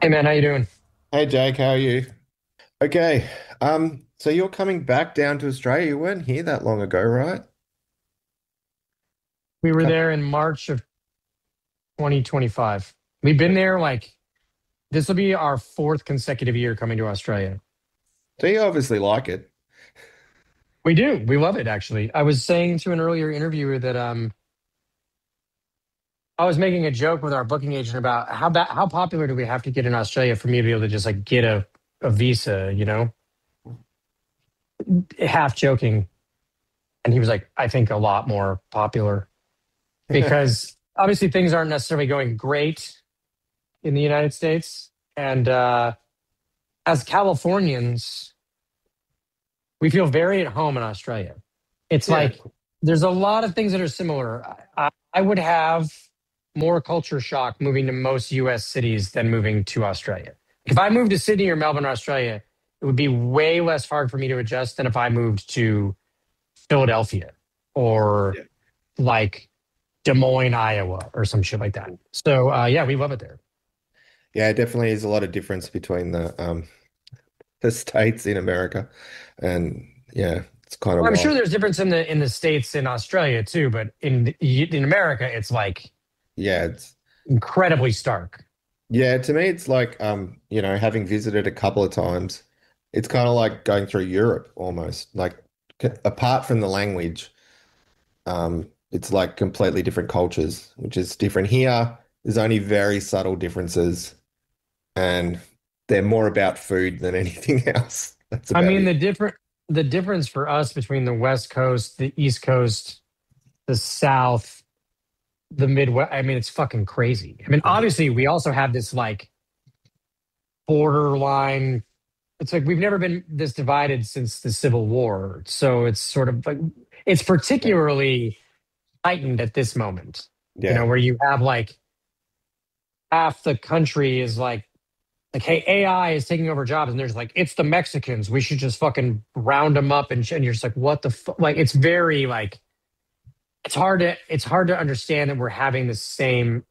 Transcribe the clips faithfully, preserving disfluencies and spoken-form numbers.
Hey man, how you doing? Hey Jake, how are you? Okay, um, so you're coming back down to Australia. You weren't here that long ago, right? We were Couple. there in March of twenty twenty-five. We've been there like this will be our fourth consecutive year coming to Australia. So you obviously like it. We do. We love it actually. I was saying to an earlier interviewer that um I was making a joke with our booking agent about how ba- how popular do we have to get in Australia for me to be able to just like get a, a visa, you know? Half joking. And he was like, I think a lot more popular because obviously things aren't necessarily going great in the United States. And uh as Californians, we feel very at home in Australia. It's Yeah, like there's a lot of things that are similar. I, I would have more culture shock moving to most U S cities than moving to Australia. If I moved to Sydney or Melbourne, Australia, it would be way less hard for me to adjust than if I moved to Philadelphia or yeah, like Des Moines, Iowa, or some shit like that. So uh, yeah, we love it there. yeah. It definitely is a lot of difference between the um the states in America, and yeah, it's kind of Well, I'm sure wild. there's difference in the in the states in Australia too, but in in America, it's like Yeah, it's incredibly stark. yeah. To me, it's like um, you know, having visited a couple of times, it's kind of like going through Europe almost. Like c- apart from the language. Um, it's like completely different cultures, which is different here. There's only very subtle differences, and they're more about food than anything else. That's I about mean, it. the different the difference for us between the West Coast, the East Coast, the South, the Midwest. I mean, it's fucking crazy. I mean, obviously, we also have this like borderline. It's like we've never been this divided since the Civil War. So it's sort of like it's Yeah. particularly heightened at this moment. You know, Yeah. where you have like half the country is like like, hey, A I is taking over jobs, and there's like, it's the Mexicans. We should just fucking round them up, and, sh- and you're just like, what the fuck? Like, it's very like, it's hard to it's hard to understand that we're having the same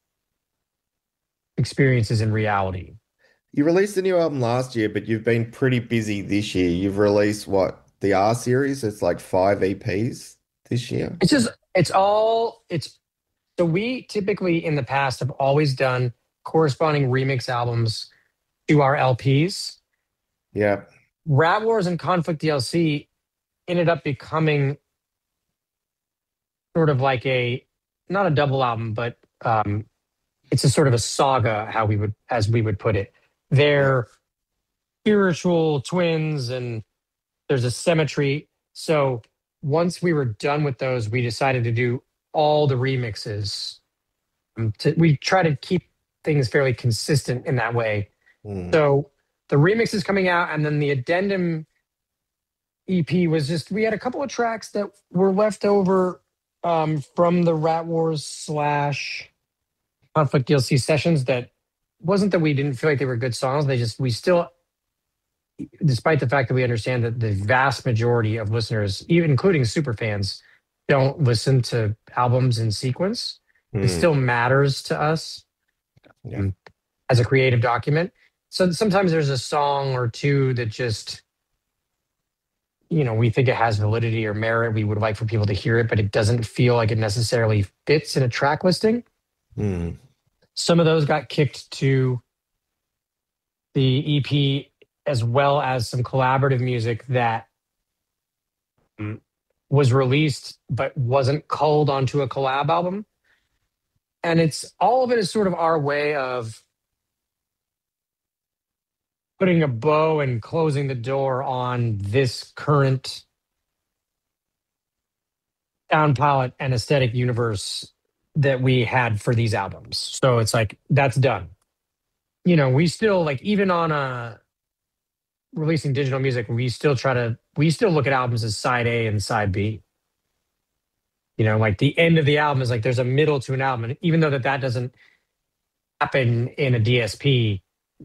experiences in reality. You released a new album last year, but you've been pretty busy this year. You've released what? The R series? It's like five E Ps this year. It's just it's all it's so we typically in the past have always done corresponding remix albums to our L Ps. Yeah. Rat Wars and Conflict D L C ended up becoming sort of like a not a double album, but um, it's a sort of a saga, how we would as we would put it. Yeah. They're spiritual twins, and there's a symmetry. So once we were done with those, we decided to do all the remixes. Um, to, we try to keep things fairly consistent in that way. Mm. So the remix is coming out, and then the addendum E P was just we had a couple of tracks that were left over um, from the Rat Wars slash Conflict D L C sessions that wasn't that we didn't feel like they were good songs. They just we still, despite the fact that we understand that the vast majority of listeners, even including super fans, don't listen to albums in sequence. It Mm. still matters to us Yeah. um, as a creative document. So sometimes there's a song or two that just you know we think it has validity or merit. We would like for people to hear it, but it doesn't feel like it necessarily fits in a track listing. Mm. Some of those got kicked to the E P as well as some collaborative music that mm, was released but wasn't culled onto a collab album. And it's all of it is sort of our way of putting a bow and closing the door on this current sound palette and aesthetic universe that we had for these albums. So it's like that's done. You know, we still like even on a releasing digital music, we still try to we still look at albums as side A and side B. You know, like the end of the album is like there's a middle to an album, and even though that that doesn't happen in a D S P,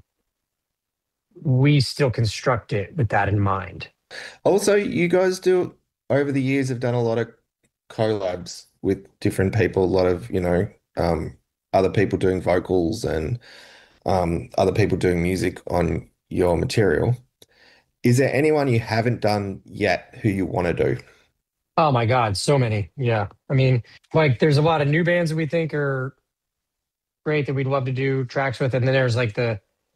we still construct it with that in mind. Also, you guys do over the years have done a lot of collabs with different people, a lot of, you know, um, other people doing vocals and um, other people doing music on your material. Is there anyone you haven't done yet who you want to do? Oh my God, so many. Yeah. I mean, like there's a lot of new bands that we think are great that we'd love to do tracks with. And then there's like the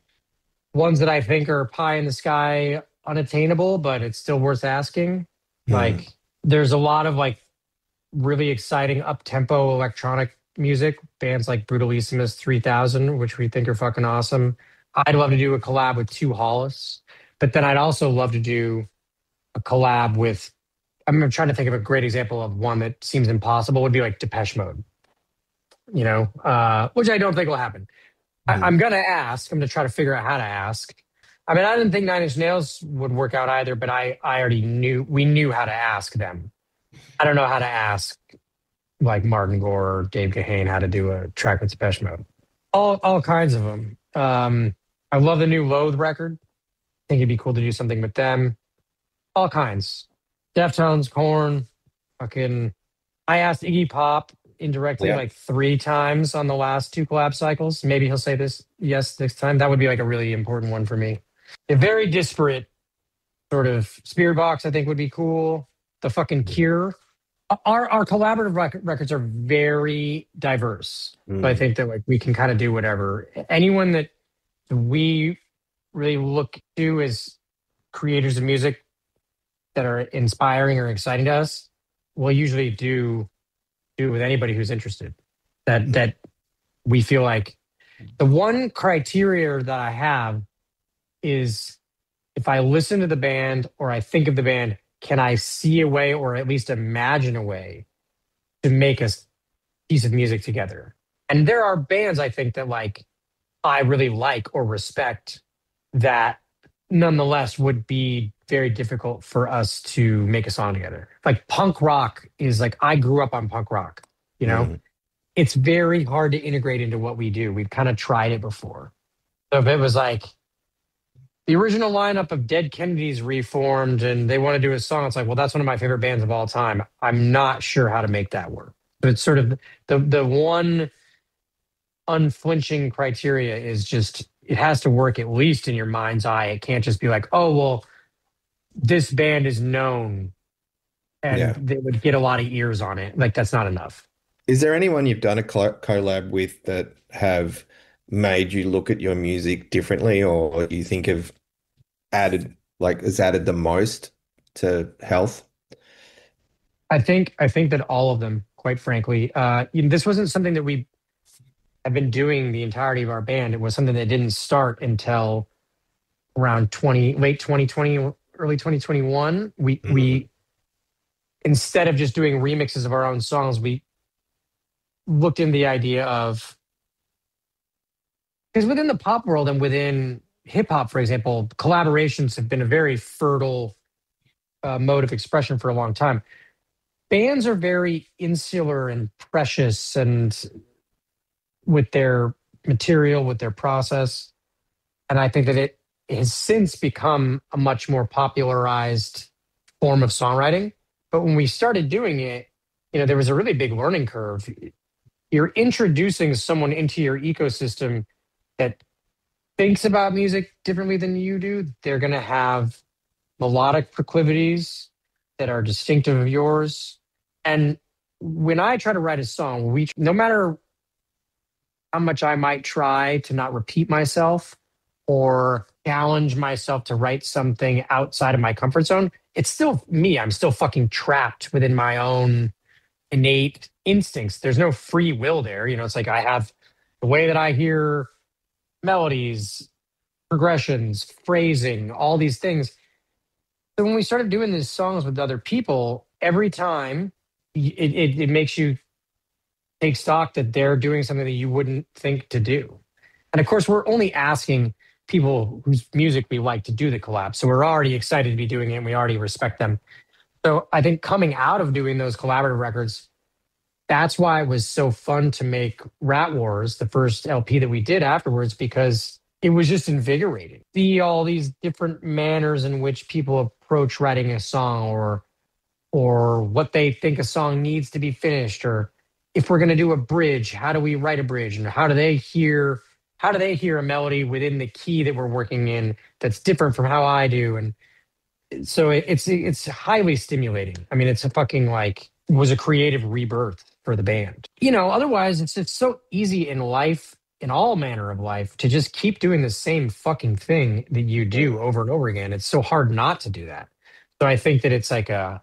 ones that I think are pie in the sky, unattainable, but it's still worth asking. Hmm. Like there's a lot of like really exciting up tempo electronic music, bands like Brutalissimus three thousand, which we think are fucking awesome. I'd love to do a collab with Two Hollis, but then I'd also love to do a collab with, I'm trying to think of a great example of one that seems impossible would be like Depeche Mode, you know, uh, which I don't think will happen. I, Hmm. I'm gonna ask. I'm gonna try to figure out how to ask. I mean, I didn't think Nine Inch Nails would work out either, but I I already knew we knew how to ask them. I don't know how to ask like Martin Gore or Dave Gahan how to do a track with Depeche Mode. All all kinds of them. Um, I love the new Loathe record. I think it'd be cool to do something with them. All kinds. Deftones, Korn, fucking. I asked Iggy Pop indirectly Yeah. like three times on the last two collab cycles. Maybe he'll say this yes next time. That would be like a really important one for me. A very disparate sort of Spirit Box, I think would be cool. The fucking Cure. Our our collaborative rec- records are very diverse. So I Mm. think that like we can kind of do whatever. Anyone that we really look to as creators of music that are inspiring or exciting to us, we'll usually do do with anybody who's interested. That that we feel like the one criteria that I have is if I listen to the band or I think of the band, can I see a way or at least imagine a way to make a piece of music together? And there are bands I think that like I really like or respect that nonetheless would be very difficult for us to make a song together. Like punk rock is like I grew up on punk rock, you know? Mm. It's very hard to integrate into what we do. We've kind of tried it before. So if it was like the original lineup of Dead Kennedys reformed and they want to do a song, it's like, well, that's one of my favorite bands of all time. I'm not sure how to make that work. But it's sort of the the one unflinching criteria is just it has to work at least in your mind's eye. It can't just be like, oh well, this band is known and Yeah. they would get a lot of ears on it. Like that's not enough. Is there anyone you've done a col- collab with that have made you look at your music differently, or you think have added, like, has added the most to health? I think I think that all of them, quite frankly, uh, you know, this wasn't something that we have been doing the entirety of our band. It was something that didn't start until around twenty, late twenty twenty, early twenty twenty-one. We Mm. we instead of just doing remixes of our own songs, we looked in the idea of because within the pop world and within hip hop, for example, collaborations have been a very fertile uh, mode of expression for a long time. Bands are very insular and precious and with their material, with their process. And I think that it has since become a much more popularized form of songwriting. But when we started doing it, you know, there was a really big learning curve. You're introducing someone into your ecosystem that thinks about music differently than you do. They're going to have melodic proclivities that are distinctive of yours. And when I try to write a song, we no matter how much I might try to not repeat myself or challenge myself to write something outside of my comfort zone, it's still me. I'm still fucking trapped within my own innate instincts. There's no free will there. You know, it's like I have the way that I hear melodies, progressions, phrasing, all these things. So when we started doing these songs with other people, every time it, it, it makes you take stock that they're doing something that you wouldn't think to do. And of course, we're only asking people whose music we like to do the collab. So we're already excited to be doing it and we already respect them. So I think coming out of doing those collaborative records, that's why it was so fun to make Rat Wars, the first L P that we did afterwards, because it was just invigorating. See all these different manners in which people approach writing a song or or what they think a song needs to be finished, or if we're going to do a bridge, how do we write a bridge and how do they hear how do they hear a melody within the key that we're working in that's different from how I do? And so it, it's it's highly stimulating. I mean, it's a fucking like was a creative rebirth for the band. You know, otherwise it's it's so easy in life, in all manner of life, to just keep doing the same fucking thing that you do over and over again. It's so hard not to do that. So I think that it's like a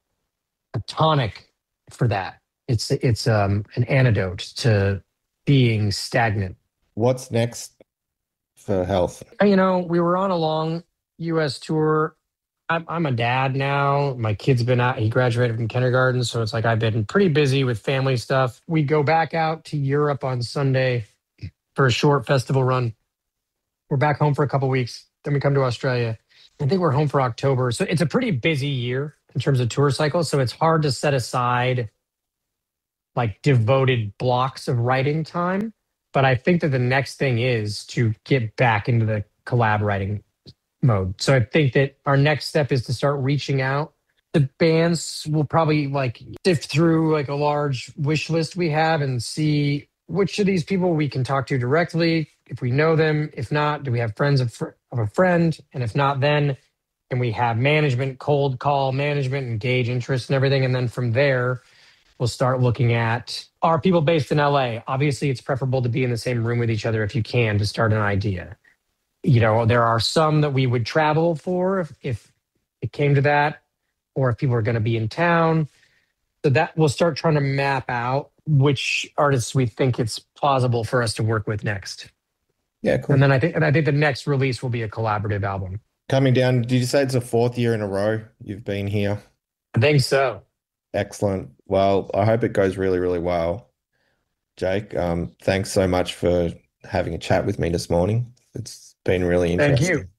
a tonic for that. It's it's um an antidote to being stagnant. What's next for Health? Uh, You know, we were on a long U S tour. I'm, I'm a dad now. My kid's been out. He graduated from kindergarten, so it's like I've been pretty busy with family stuff. We go back out to Europe on Sunday for a short festival run. We're back home for a couple weeks. Then we come to Australia. I think we're home for October. So it's a pretty busy year in terms of tour cycles. So it's hard to set aside like devoted blocks of writing time. But I think that the next thing is to get back into the collab writing mode. So I think that our next step is to start reaching out. The bands will probably like sift through like a large wish list we have and see which of these people we can talk to directly if we know them. If not, do we have friends of, fr- of a friend? And if not, then can we have management cold call management, engage interest and everything? And then from there, we'll start looking at are people based in L A? Obviously, it's preferable to be in the same room with each other if you can to start an idea. You know, there are some that we would travel for if, if it came to that, or if people are going to be in town. So that we'll start trying to map out which artists we think it's plausible for us to work with next. Yeah, cool. And then I think and I think the next release will be a collaborative album. Coming down, did you say it's the fourth year in a row you've been here? I think so. Excellent. Well, I hope it goes really, really well. Jake, um, thanks so much for having a chat with me this morning. It's been really Thank interesting. you.